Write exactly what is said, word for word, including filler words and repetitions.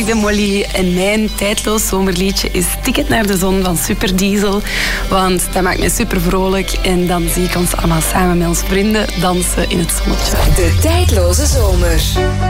Ik ben Molly en mijn tijdloos zomerliedje is Ticket naar de Zon van Superdiesel. Want dat maakt mij super vrolijk en dan zie ik ons allemaal samen met onze vrienden dansen in het zonnetje. De tijdloze zomer.